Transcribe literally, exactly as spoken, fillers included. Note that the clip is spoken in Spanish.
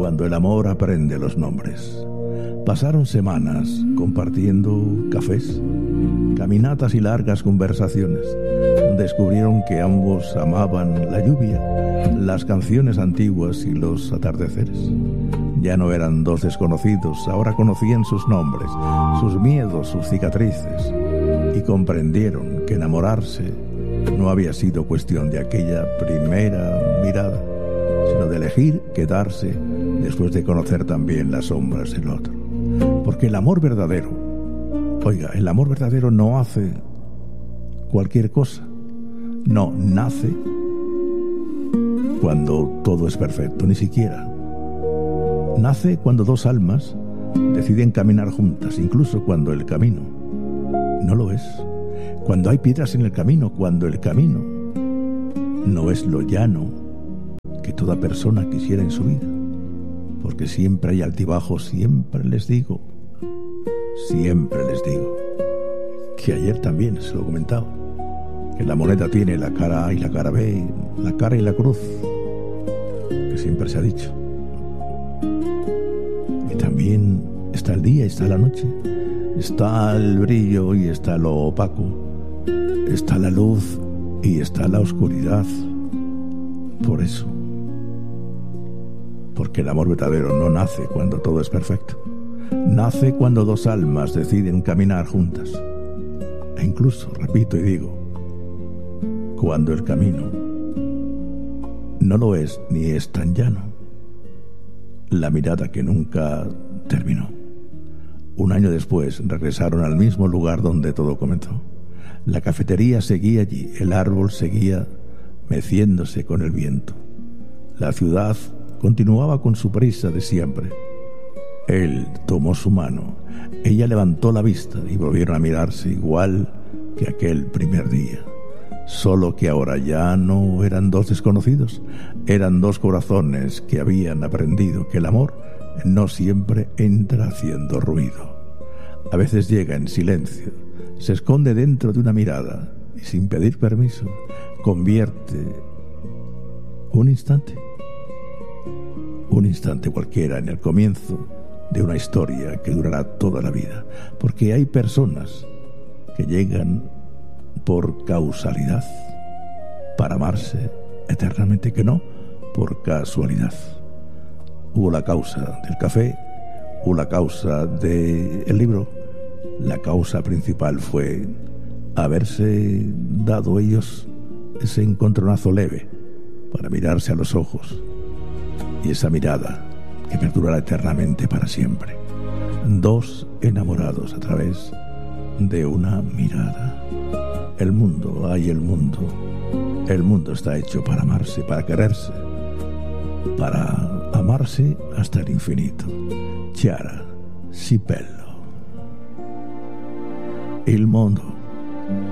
cuando el amor aprende los nombres. Pasaron semanas compartiendo cafés, caminatas y largas conversaciones. Descubrieron que ambos amaban la lluvia, las canciones antiguas y los atardeceres. Ya no eran dos desconocidos, ahora conocían sus nombres, sus miedos, sus cicatrices, y comprendieron que enamorarse no había sido cuestión de aquella primera mirada, sino de elegir quedarse después de conocer también las sombras del otro. Porque el amor verdadero, oiga, el amor verdadero no hace cualquier cosa, no nace cuando todo es perfecto, ni siquiera. Nace cuando dos almas deciden caminar juntas, incluso cuando el camino no lo es. Cuando hay piedras en el camino, cuando el camino no es lo llano que toda persona quisiera en su vida. Porque siempre hay altibajos, siempre les digo, siempre les digo, que ayer también se lo he comentado, que la moneda tiene la cara A y la cara B, la cara y la cruz, que siempre se ha dicho. Y también está el día y está la noche, está el brillo y está lo opaco, está la luz y está la oscuridad. Por eso, porque el amor verdadero no nace cuando todo es perfecto, nace cuando dos almas deciden caminar juntas, e incluso, repito y digo, cuando el camino no lo es ni es tan llano. La mirada que nunca terminó. Un año después regresaron al mismo lugar donde todo comenzó. La cafetería seguía allí, el árbol seguía meciéndose con el viento. La ciudad continuaba con su prisa de siempre. Él tomó su mano, ella levantó la vista y volvieron a mirarse igual que aquel primer día. Solo que ahora ya no eran dos desconocidos, eran dos corazones que habían aprendido que el amor no siempre entra haciendo ruido. A veces llega en silencio, se esconde dentro de una mirada y sin pedir permiso convierte un instante, un instante cualquiera en el comienzo de una historia que durará toda la vida. Porque hay personas que llegan por causalidad para amarse eternamente, que no por casualidad. Hubo la causa del café, hubo la causa del libro. La causa principal fue haberse dado ellos ese encontronazo leve para mirarse a los ojos, y esa mirada que perdurará eternamente para siempre. Dos enamorados a través de una mirada. El mundo, ay, el mundo, el mundo está hecho para amarse, para quererse, para amarse hasta el infinito. Chiara Cippello. Il mondo